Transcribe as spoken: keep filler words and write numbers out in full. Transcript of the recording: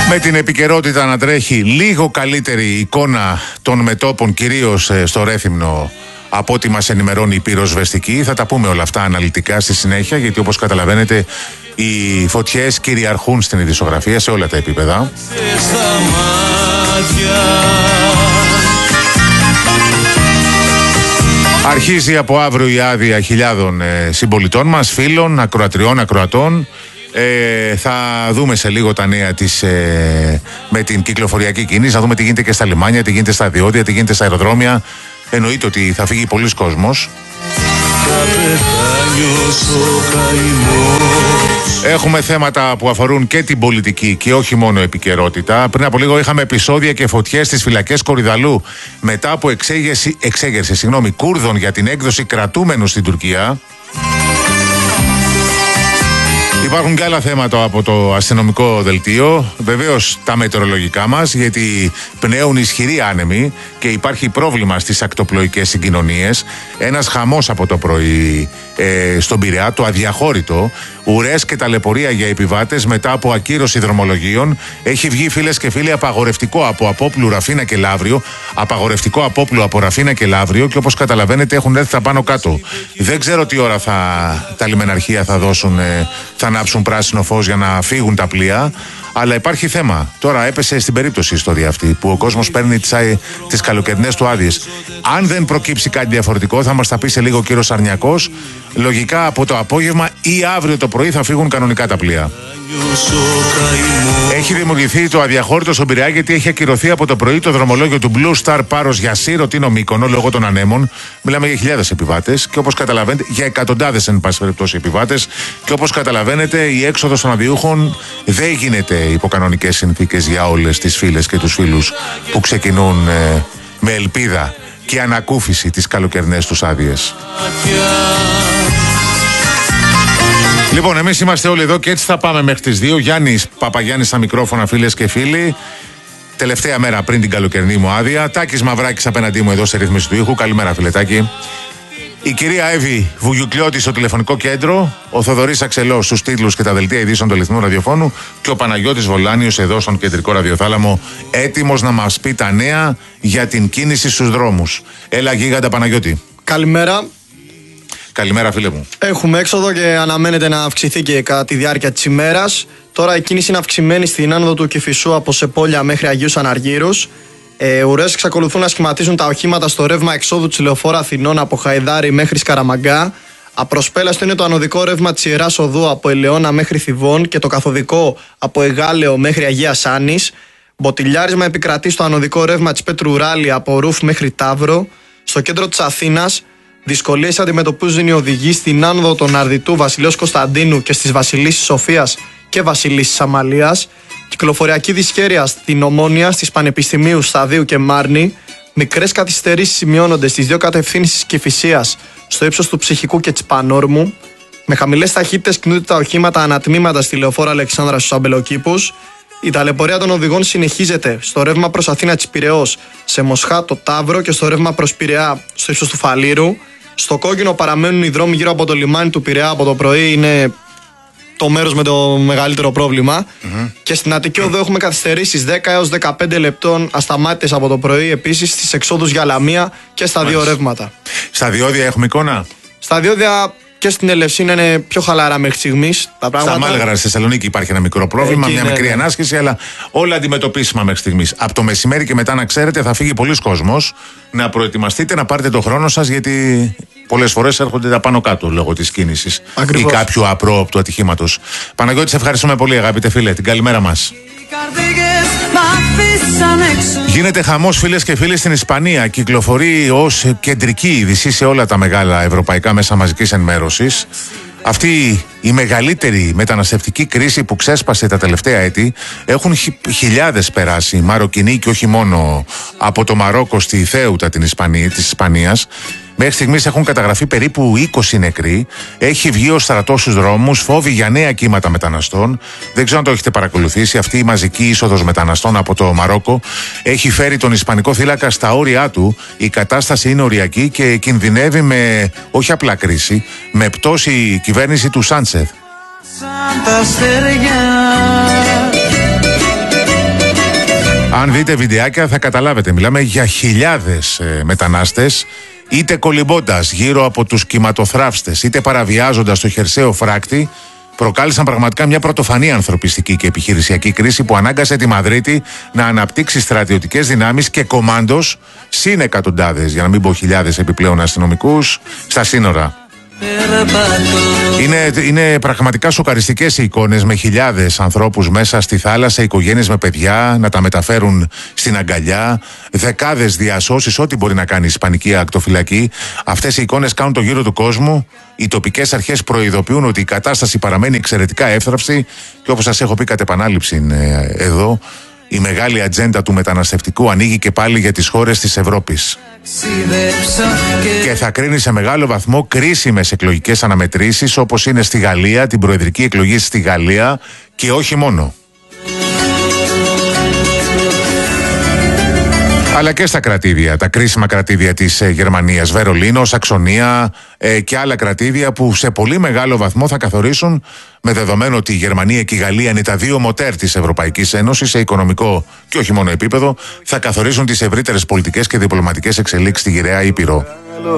Με την επικαιρότητα να τρέχει, λίγο καλύτερη εικόνα των μετώπων, κυρίως στο Ρέθυμνο, από ό,τι μας ενημερώνει η πυροσβεστική. Θα τα πούμε όλα αυτά αναλυτικά στη συνέχεια, γιατί όπως καταλαβαίνετε οι φωτιές κυριαρχούν στην ειδησιογραφία σε όλα τα επίπεδα. Αρχίζει από αύριο η άδεια χιλιάδων ε, συμπολιτών μας, φίλων, ακροατριών, ακροατών. Ε, θα δούμε σε λίγο τα νέα της ε, με την κυκλοφοριακή κίνηση. Θα δούμε τι γίνεται και στα λιμάνια, τι γίνεται στα διόδια, τι γίνεται στα αεροδρόμια. Εννοείται ότι θα φύγει πολλής κόσμος. Έχουμε θέματα που αφορούν και την πολιτική και όχι μόνο επικαιρότητα. Πριν από λίγο είχαμε επεισόδια και φωτιές στις φυλακές Κορυδαλού μετά από εξέγερση, εξέγερση συγγνώμη, Κούρδων για την έκδοση κρατούμενου στην Τουρκία. Υπάρχουν και άλλα θέματα από το αστυνομικό δελτίο. Βεβαίως τα μετεωρολογικά μας, γιατί πνέουν ισχυροί άνεμοι και υπάρχει πρόβλημα στις ακτοπλοϊκές συγκοινωνίες. Ένας χαμός από το πρωί ε, στον Πειραιά, το αδιαχώρητο. Ουρές και ταλαιπωρία για επιβάτες μετά από ακύρωση δρομολογίων. Έχει βγει, φίλες και φίλοι, απαγορευτικό από Απόπλου, Ραφίνα και Λαύριο. Απαγορευτικό Απόπλου από Ραφίνα και Λαύριο και όπως καταλαβαίνετε έχουν έρθει τα πάνω κάτω. Δεν ξέρω τι ώρα θα, τα λιμεναρχεία θα δώσουν, ε, θα ανάψουν πράσινο φως για να φύγουν τα πλοία. Αλλά υπάρχει θέμα. Τώρα έπεσε στην περίπτωση η ιστορία αυτή που ο κόσμος παίρνει τις, τις καλοκαιρινές του άδειες. Αν δεν προκύψει κάτι διαφορετικό, θα μας τα πει σε λίγο ο κύριος Αρνιακός. Λογικά από το απόγευμα ή αύριο το πρωί θα φύγουν κανονικά τα πλοία. Έχει δημιουργηθεί το αδιαχώρητο στον Πειραιά, γιατί έχει ακυρωθεί από το πρωί το δρομολόγιο του Blue Star Πάρος για Σύρο Τίνο Μύκονο λόγω των ανέμων. Μιλάμε για χιλιάδες επιβάτες και όπως καταλαβαίνετε, για εκατοντάδες εν πάση περιπτώσει επιβάτες. Και όπως καταλαβαίνετε, η έξοδος των αδιούχων δεν γίνεται υπό κανονικές συνθήκες για όλες τις φίλες και τους φίλους που ξεκινούν ε, με ελπίδα και ανακούφιση τις καλοκαιρινές τους άδειες. Λοιπόν, εμείς είμαστε όλοι εδώ και έτσι θα πάμε μέχρι τις δύο. Γιάννης Παπαγιάννης στα μικρόφωνα, φίλες και φίλοι. Τελευταία μέρα πριν την καλοκαιρινή μου άδεια. Τάκης Μαυράκης απέναντί μου εδώ σε ρύθμιση του ήχου. Καλημέρα, φίλε Τάκη. Η κυρία Εύη Βουγιουκλιώτη στο τηλεφωνικό κέντρο. Ο Θοδωρής Αξελός στους τίτλους και τα δελτία ειδήσεων του Αληθινού Ραδιοφώνου. Και ο Παναγιώτης Βολάνιος εδώ στον κεντρικό ραδιοθάλαμο, έτοιμος να μας πει τα νέα για την κίνηση στους δρόμους. Έλα, γίγαντα Παναγιώτη. Καλημέρα. Καλημέρα, φίλε μου. Έχουμε έξοδο και αναμένεται να αυξηθεί και κατά τη διάρκεια της ημέρας. Τώρα η κίνηση είναι αυξημένη στην άνοδο του Κηφισού από Σεπόλια μέχρι Αγίους Αναργύρους. Ε, ουρές εξακολουθούν να σχηματίζουν τα οχήματα στο ρεύμα εξόδου της Λεωφόρου Αθηνών από Χαϊδάρη μέχρι Σκαραμαγκά. Απροσπέλαστο είναι το ανωδικό ρεύμα της Ιεράς Οδού από Ελαιώνα μέχρι Θηβών και το καθοδικό από Εγάλεο μέχρι Αγία Σάνης. Μποτιλιάρισμα επικρατεί στο ανωδικό ρεύμα της Πέτρου Ουράλη από Ρούφ μέχρι Ταύρο. Στο κέντρο της Αθήνας, δυσκολίες αντιμετωπίζουν οι οδηγοί στην άνοδο των Αρδιτού Βασιλέως Κωνσταντίνου και στις Βασιλίσσης Σοφίας και Βασιλίσσης Αμαλίας. Κυκλοφοριακή δυσχέρεια στην Ομόνια, στις Πανεπιστημίου Σταδίου και Μάρνη. Μικρές καθυστερήσεις σημειώνονται στις δύο κατευθύνσεις της Κηφισίας, στο ύψος του Ψυχικού και της Πανόρμου. Με χαμηλές ταχύτητες κινούνται τα οχήματα ανατμήματα στη Λεωφόρο Αλεξάνδρα στους Αμπελοκήπους. Η ταλαιπωρία των οδηγών συνεχίζεται στο ρεύμα προς Αθήνα της Πειραιώς, σε Μοσχάτο, Ταύρο και στο ρεύμα προς Πειραιά, στο ύψος του Φαλήρου. Στο κόκκινο παραμένουν οι δρόμοι γύρω από το λιμάνι του Πειραιά από το πρωί, είναι το μέρος με το μεγαλύτερο πρόβλημα. Mm-hmm. Και στην Αττική Οδό έχουμε καθυστερήσεις δέκα έως δεκαπέντε λεπτών ασταμάτητες από το πρωί, επίσης στις εξόδους για Λαμία και στα δύο ρεύματα. Στα διόδια έχουμε εικόνα. Στα διόδια και στην Ελευσίνα είναι πιο χαλαρά μέχρι στιγμής τα πράγματα. Στα Μάλγαρα, στη Θεσσαλονίκη υπάρχει ένα μικρό πρόβλημα, Εκεί, μια ναι, μικρή ναι. ανάσχεση, αλλά όλα αντιμετωπίσιμα μέχρι στιγμής. Από το μεσημέρι και μετά, να ξέρετε, θα φύγει πολλοί κόσμος. Να προετοιμαστείτε, να πάρετε το χρόνο σας, γιατί πολλές φορές έρχονται τα πάνω κάτω λόγω της κίνησης ή κάποιου απρόοπτου ατυχήματος. Παναγιώτη, σε ευχαριστούμε πολύ, αγαπητέ φίλε. Την καλημέρα μας. Γίνεται χαμός, φίλες και φίλοι, στην Ισπανία. Κυκλοφορεί ως κεντρική είδηση σε όλα τα μεγάλα ευρωπαϊκά μέσα μαζικής ενημέρωσης. Αυτή η μεγαλύτερη μεταναστευτική κρίση που ξέσπασε τα τελευταία έτη, έχουν χιλιάδες περάσει Μαροκινοί και όχι μόνο από το Μαρόκο στη Θέουτα την Ισπανία, της Ισπανίας. Μέχρι στιγμής έχουν καταγραφεί περίπου είκοσι νεκροί. Έχει βγει ο στρατός στους δρόμους, φόβοι για νέα κύματα μεταναστών. Δεν ξέρω αν το έχετε παρακολουθήσει. Αυτή η μαζική είσοδος μεταναστών από το Μαρόκο έχει φέρει τον Ισπανικό θύλακα στα όρια του. Η κατάσταση είναι οριακή και κινδυνεύει με όχι απλά κρίση, με πτώση η κυβέρνηση του Σάντσεθ. Αν δείτε βιντεάκια θα καταλάβετε, μιλάμε για χιλιάδες ε, μετανάστες, είτε κολυμπώντας γύρω από τους κυματοθράφστες, είτε παραβιάζοντας το χερσαίο φράκτη, προκάλεσαν πραγματικά μια πρωτοφανή ανθρωπιστική και επιχειρησιακή κρίση που ανάγκασε τη Μαδρίτη να αναπτύξει στρατιωτικές δυνάμεις και κομάντος συν εκατοντάδες, για να μην πω χιλιάδες επιπλέον αστυνομικούς στα σύνορα. Είναι, είναι πραγματικά σοκαριστικές οι εικόνες με χιλιάδες ανθρώπους μέσα στη θάλασσα, οικογένειες με παιδιά να τα μεταφέρουν στην αγκαλιά, δεκάδες διασώσεις, ό,τι μπορεί να κάνει η Ισπανική ακτοφυλακή. Αυτές οι εικόνες κάνουν το γύρο του κόσμου. Οι τοπικές αρχές προειδοποιούν ότι η κατάσταση παραμένει εξαιρετικά εύθραυστη και όπως σας έχω πει κατ' επανάληψη ε, εδώ, η μεγάλη ατζέντα του μεταναστευτικού ανοίγει και πάλι για τις χώρες της Ευρώπης. Και θα κρίνει σε μεγάλο βαθμό κρίσιμες εκλογικές αναμετρήσεις όπως είναι στη Γαλλία, την προεδρική εκλογή στη Γαλλία και όχι μόνο. Αλλά και στα κρατήδια, τα κρίσιμα κρατήδια της ε, Γερμανίας, Βερολίνο, Σαξονία ε, και άλλα κρατήδια που σε πολύ μεγάλο βαθμό θα καθορίσουν, με δεδομένο ότι η Γερμανία και η Γαλλία είναι τα δύο μοτέρ της Ευρωπαϊκής Ένωσης σε οικονομικό και όχι μόνο επίπεδο, θα καθορίσουν τις ευρύτερες πολιτικές και διπλωματικές εξελίξεις στη γυραιά Ήπειρο.